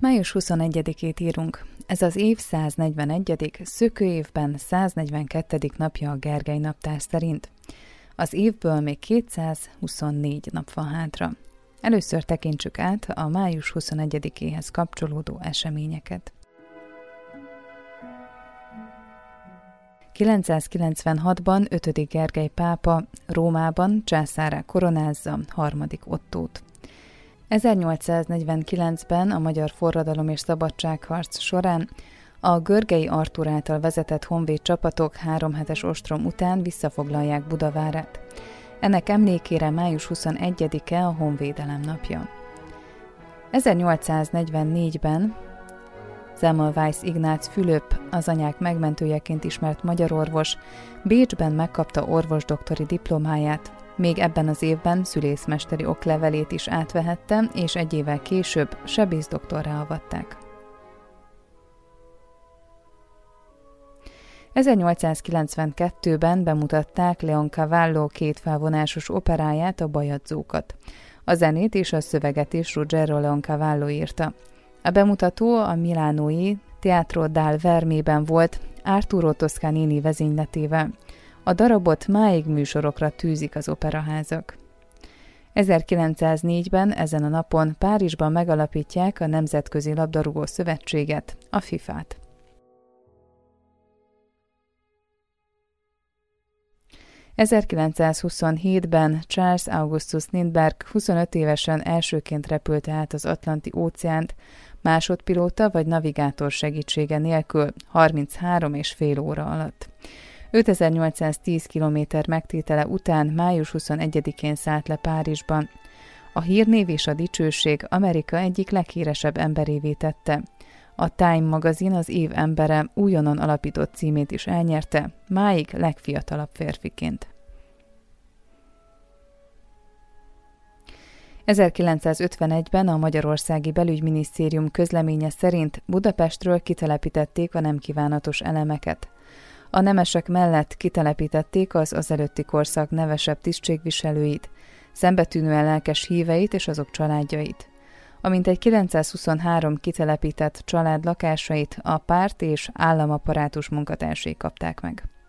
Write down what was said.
Május 21-ét írunk. Ez az év 141., szökőévben 142. napja a Gergely naptár szerint. Az évből még 224 nap van hátra. Először tekintsük át a május 21-éhez kapcsolódó eseményeket. 996-ban 5. Gergely pápa Rómában császárrá koronázza 3. Ottót. 1849-ben a magyar forradalom és szabadságharc során a Görgei Artúr által vezetett honvéd csapatok 3 hetes ostrom után visszafoglalják Budavárát. Ennek emlékére május 21-e a Honvédelem napja. 1844-ben Semmelweis Ignác Fülöp, az anyák megmentőjeként ismert magyar orvos, Bécsben megkapta orvosdoktori diplomáját, még ebben az évben szülészmesteri oklevelét is átvehette, és egy évvel később sebészdoktorrá avatták. 1892-ben bemutatták Leoncavallo 2 felvonásos operáját, a Bajadzókat. A zenét és a szöveget is Ruggero Leoncavallo írta. A bemutató a milánói Teatro dal Vermében volt, Arturo Toscanini vezényletével. A darabot máig műsorokra tűzik az operaházak. 1904-ben ezen a napon Párizsban megalapítják a Nemzetközi Labdarúgó Szövetséget, a FIFA-t. 1927-ben Charles Augustus Lindbergh 25 évesen elsőként repülte át az Atlanti-óceánt, másodpilóta vagy navigátor segítsége nélkül 33,5 óra alatt. 5810 kilométer megtétele után május 21-én szállt le Párizsban. A hírnév és a dicsőség Amerika egyik leghíresebb emberévé tette. A Time magazin az év embere újonnan alapított címét is elnyerte, máig legfiatalabb férfiként. 1951-ben a Magyarországi Belügyminisztérium közleménye szerint Budapestről kitelepítették a nem kívánatos elemeket. A nemesek mellett kitelepítették az azelőtti korszak nevesebb tisztségviselőit, szembetűnően lelkes híveit és azok családjait. A mintegy 923 kitelepített család lakásait a párt és államaparátus munkatársai kapták meg.